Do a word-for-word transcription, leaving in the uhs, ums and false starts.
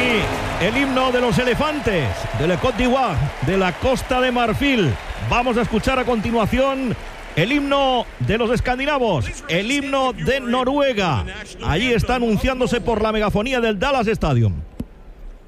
ahí el himno de los elefantes, de la Côte d'Ivoire, de la Costa de Marfil. Vamos a escuchar a continuación el himno de los escandinavos, el himno de Noruega. Allí está anunciándose por la megafonía del Dallas Stadium.